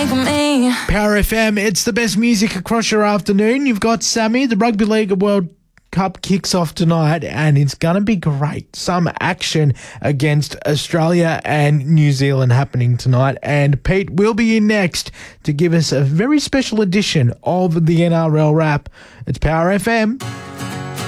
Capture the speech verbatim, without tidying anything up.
think of me. Power F M, it's the best music across your afternoon. You've got Sammy. The Rugby League World Cup kicks off tonight and it's going to be great. Some action against Australia and New Zealand happening tonight. And Pete will be in next to give us a very special edition of the N R L Wrap. It's Power F M.